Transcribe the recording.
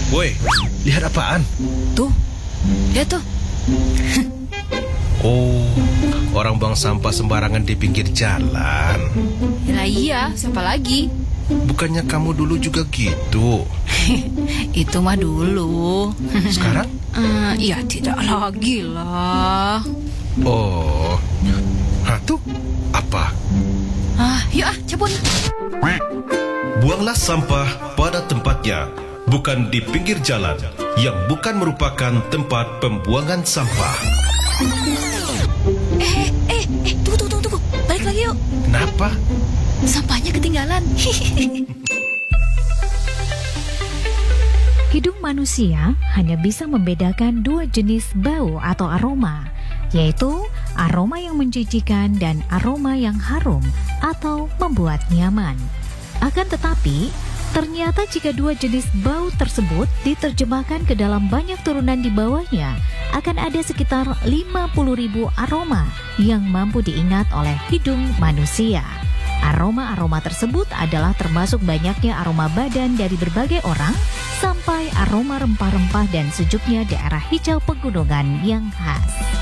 Woi, lihat apaan? Tuh, lihat tuh. Oh, orang buang sampah sembarangan di pinggir jalan. Lah iya, siapa lagi? Bukannya kamu dulu juga gitu? Itu mah dulu. Sekarang? Ya tidak lagi lah. Oh, tuh apa? Yuk cabut. Buanglah sampah pada tempatnya, bukan di pinggir jalan, yang bukan merupakan tempat pembuangan sampah. Tunggu. Balik lagi yuk. Kenapa? Sampahnya ketinggalan. Hidung manusia hanya bisa membedakan dua jenis bau atau aroma, yaitu aroma yang menjijikan dan aroma yang harum atau membuat nyaman. Akan tetapi, ternyata jika dua jenis bau tersebut diterjemahkan ke dalam banyak turunan di bawahnya, akan ada sekitar 50.000 aroma yang mampu diingat oleh hidung manusia. Aroma-aroma tersebut adalah termasuk banyaknya aroma badan dari berbagai orang sampai aroma rempah-rempah dan sejuknya daerah hijau pegunungan yang khas.